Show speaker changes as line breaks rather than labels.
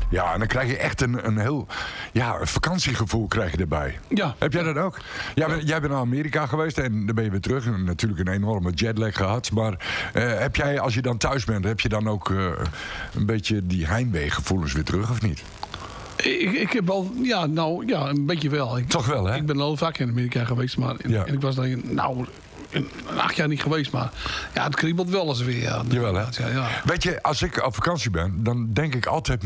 Ja, en dan krijg je echt een heel vakantiegevoel krijg je erbij.
Ja.
Heb jij dat ook? Jij bent naar Amerika geweest en dan ben je weer terug. En natuurlijk een enorme jetlag gehad. Maar heb jij, als je dan thuis bent, heb je dan ook een beetje die heimweegevoelens weer terug, of niet?
Ik heb al, een beetje wel.
Toch wel, hè?
Ik ben al vaak in Amerika geweest, maar en ik was daar een 8 jaar niet geweest, maar het kriebelt wel eens weer. Ja.
Jawel, hè?
Ja.
Weet je, als ik op vakantie ben, dan denk ik altijd